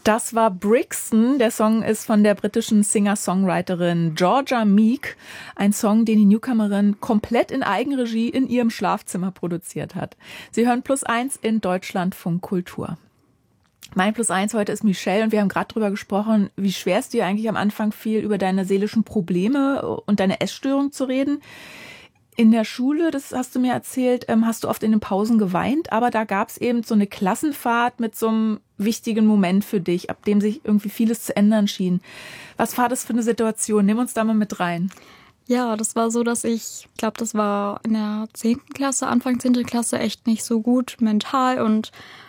Das war Brixton. Der Song ist von der britischen Singer-Songwriterin Georgia Meek. Ein Song, den die Newcomerin komplett in Eigenregie in ihrem Schlafzimmer produziert hat. Sie hören +1 in Deutschlandfunk Kultur. Mein +1 heute ist Michelle und wir haben gerade drüber gesprochen, wie schwer es dir eigentlich am Anfang fiel, über deine seelischen Probleme und deine Essstörung zu reden. In der Schule, das hast du mir erzählt, hast du oft in den Pausen geweint, aber da gab es eben so eine Klassenfahrt mit so einem wichtigen Moment für dich, ab dem sich irgendwie vieles zu ändern schien. Was war das für eine Situation? Nimm uns da mal mit rein. Ja, das war so, dass ich glaube, das war in der 10. Klasse, Anfang 10. Klasse echt nicht so gut mental und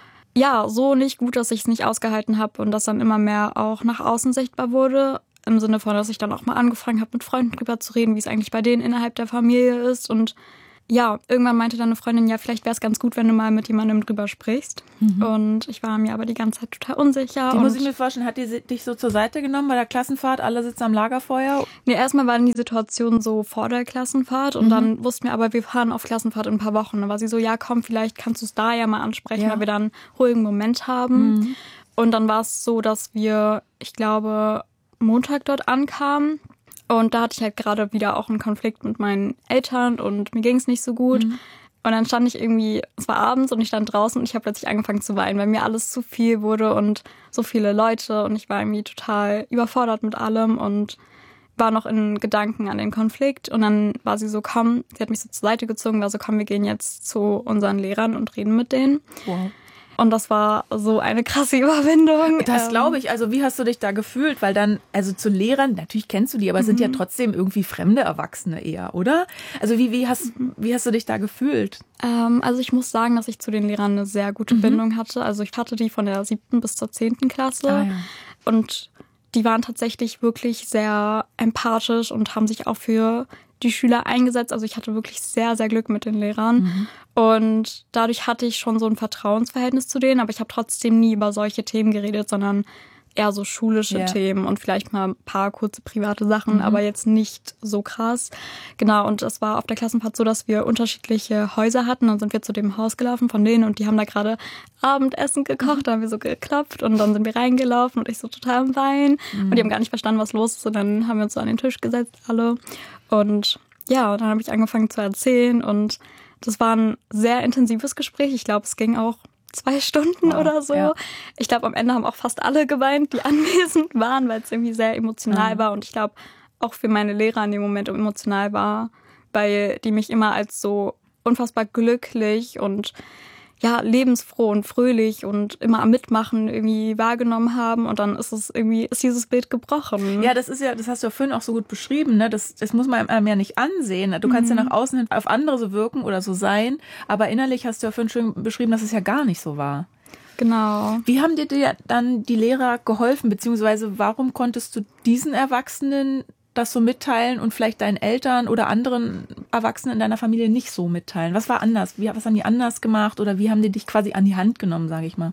ja, so nicht gut, dass ich es nicht ausgehalten habe und das dann immer mehr auch nach außen sichtbar wurde. Im Sinne von, dass ich dann auch mal angefangen habe, mit Freunden drüber zu reden, wie es eigentlich bei denen innerhalb der Familie ist. Und ja, irgendwann meinte dann eine Freundin, ja, vielleicht wäre es ganz gut, wenn du mal mit jemandem drüber sprichst. Und ich war mir aber die ganze Zeit total unsicher. Die muss ich mir vorstellen, hat die dich so zur Seite genommen bei der Klassenfahrt? Alle sitzen am Lagerfeuer? Nee, erstmal war die Situation so vor der Klassenfahrt und dann wussten wir aber, wir fahren auf Klassenfahrt in ein paar Wochen. Dann war sie so, ja komm, vielleicht kannst du es da ja mal ansprechen, weil wir dann einen ruhigen Moment haben. Und dann war es so, dass wir, ich glaube, Montag dort ankamen und da hatte ich halt gerade wieder auch einen Konflikt mit meinen Eltern und mir ging es nicht so gut. Und dann stand ich irgendwie, es war abends und ich stand draußen und ich habe plötzlich angefangen zu weinen, weil mir alles zu viel wurde und so viele Leute und ich war irgendwie total überfordert mit allem und war noch in Gedanken an den Konflikt und dann war sie so, komm, sie hat mich so zur Seite gezogen, war so, komm, wir gehen jetzt zu unseren Lehrern und reden mit denen. Wow. Und das war so eine krasse Überwindung. Das glaube ich. Also wie hast du dich da gefühlt? Weil dann, also zu Lehrern, natürlich kennst du die, aber sind ja trotzdem irgendwie fremde Erwachsene eher, oder? Also wie hast du dich da gefühlt? Also ich muss sagen, dass ich zu den Lehrern eine sehr gute Bindung hatte. Also ich hatte die von der 7. bis zur 10. Klasse. Ah, ja. Und die waren tatsächlich wirklich sehr empathisch und haben sich auch für die Schüler eingesetzt. Also ich hatte wirklich sehr, sehr Glück mit den Lehrern. Und dadurch hatte ich schon so ein Vertrauensverhältnis zu denen, aber ich habe trotzdem nie über solche Themen geredet, sondern eher so schulische Themen und vielleicht mal ein paar kurze private Sachen, aber jetzt nicht so krass. Genau, und es war auf der Klassenfahrt so, dass wir unterschiedliche Häuser hatten. Dann sind wir zu dem Haus gelaufen von denen und die haben da gerade Abendessen gekocht. Da haben wir so geklopft und dann sind wir reingelaufen und ich so total am Weinen. Und die haben gar nicht verstanden, was los ist. Und dann haben wir uns so an den Tisch gesetzt, alle. Und ja, dann habe ich angefangen zu erzählen und das war ein sehr intensives Gespräch. Ich glaube, es ging auch 2 Stunden oder so. Ja. Ich glaube, am Ende haben auch fast alle geweint, die anwesend waren, weil es irgendwie sehr emotional war. Und ich glaube, auch für meine Lehrer in dem Moment emotional war, weil die mich immer als so unfassbar glücklich und ja, lebensfroh und fröhlich und immer am Mitmachen irgendwie wahrgenommen haben und dann ist dieses Bild gebrochen. Ja, das hast du ja vorhin auch so gut beschrieben, ne? Das muss man einem ja nicht ansehen. Du kannst ja nach außen hin auf andere so wirken oder so sein, aber innerlich hast du ja vorhin schön beschrieben, dass es ja gar nicht so war. Genau. Wie haben dir dann die Lehrer geholfen, beziehungsweise warum konntest du diesen Erwachsenen das so mitteilen und vielleicht deinen Eltern oder anderen Erwachsenen in deiner Familie nicht so mitteilen? Was war anders? Was haben die anders gemacht oder wie haben die dich quasi an die Hand genommen, sage ich mal?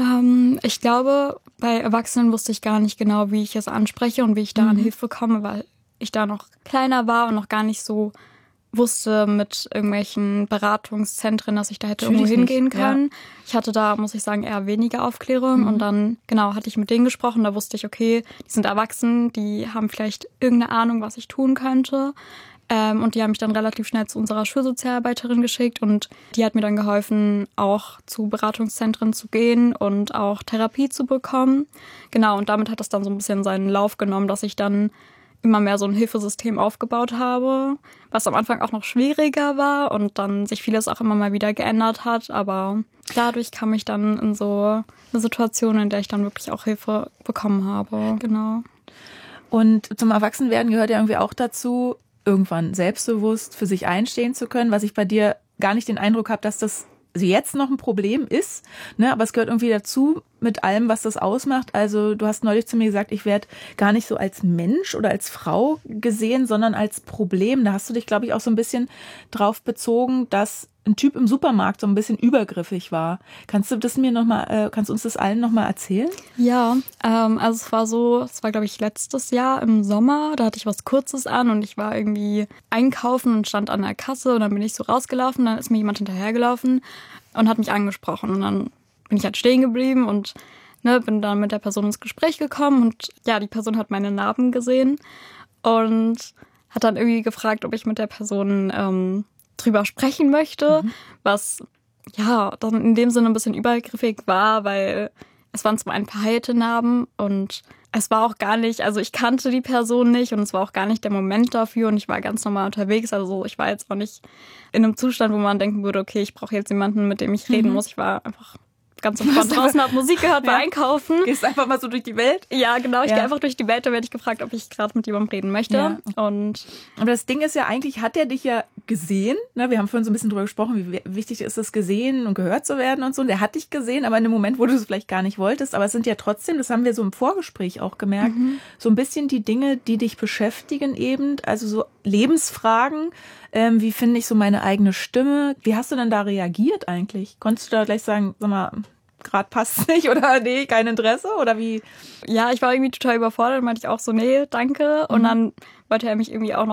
Ich glaube, bei Erwachsenen wusste ich gar nicht genau, wie ich es anspreche und wie ich da an Hilfe komme, weil ich da noch kleiner war und noch gar nicht so wusste mit irgendwelchen Beratungszentren, dass ich da hätte irgendwo hingehen können. Ja. Ich hatte da, muss ich sagen, eher weniger Aufklärung und dann, genau, hatte ich mit denen gesprochen. Da wusste ich, okay, die sind erwachsen, die haben vielleicht irgendeine Ahnung, was ich tun könnte. Und die haben mich dann relativ schnell zu unserer Schulsozialarbeiterin geschickt und die hat mir dann geholfen, auch zu Beratungszentren zu gehen und auch Therapie zu bekommen. Genau, und damit hat das dann so ein bisschen seinen Lauf genommen, dass ich dann immer mehr so ein Hilfesystem aufgebaut habe, was am Anfang auch noch schwieriger war und dann sich vieles auch immer mal wieder geändert hat. Aber dadurch kam ich dann in so eine Situation, in der ich dann wirklich auch Hilfe bekommen habe. Genau. Und zum Erwachsenwerden gehört ja irgendwie auch dazu, irgendwann selbstbewusst für sich einstehen zu können, was ich bei dir gar nicht den Eindruck habe, dass das jetzt noch ein Problem ist, ne? Aber es gehört irgendwie dazu mit allem, was das ausmacht. Also du hast neulich zu mir gesagt, ich werde gar nicht so als Mensch oder als Frau gesehen, sondern als Problem. Da hast du dich, glaube ich, auch so ein bisschen drauf bezogen, dass ein Typ im Supermarkt so ein bisschen übergriffig war. Kannst du uns das allen nochmal erzählen? Ja, also es war glaube ich letztes Jahr im Sommer, da hatte ich was Kurzes an und ich war irgendwie einkaufen und stand an der Kasse und dann bin ich so rausgelaufen, dann ist mir jemand hinterhergelaufen und hat mich angesprochen und dann bin ich halt stehen geblieben und bin dann mit der Person ins Gespräch gekommen und ja, die Person hat meine Narben gesehen und hat dann irgendwie gefragt, ob ich mit der Person drüber sprechen möchte, was ja dann in dem Sinne ein bisschen übergriffig war, weil es waren zum einen verheilte Narben und es war auch gar nicht, also ich kannte die Person nicht und es war auch gar nicht der Moment dafür und ich war ganz normal unterwegs. Also ich war jetzt auch nicht in einem Zustand, wo man denken würde, okay, ich brauche jetzt jemanden, mit dem ich reden muss. Ich war einfach ganz entspannt draußen, habe Musik gehört, war einkaufen. Gehst einfach mal so durch die Welt? Ja, genau. Ich gehe einfach durch die Welt, da werde ich gefragt, ob ich gerade mit jemandem reden möchte. Ja. Und aber das Ding ist ja eigentlich, hat er dich ja gesehen? Ne? Wir haben vorhin so ein bisschen drüber gesprochen, wie wichtig ist es, gesehen und gehört zu werden und so. Und der hat dich gesehen, aber in dem Moment, wo du es vielleicht gar nicht wolltest. Aber es sind ja trotzdem, das haben wir so im Vorgespräch auch gemerkt, so ein bisschen die Dinge, die dich beschäftigen eben. Also so Lebensfragen. Wie finde ich so meine eigene Stimme? Wie hast du denn da reagiert eigentlich? Konntest du da gleich sagen, sag mal, gerade passt es nicht oder nee, kein Interesse oder wie? Ja, ich war irgendwie total überfordert, meinte ich auch so, nee, danke. Und dann wollte er mich irgendwie auch noch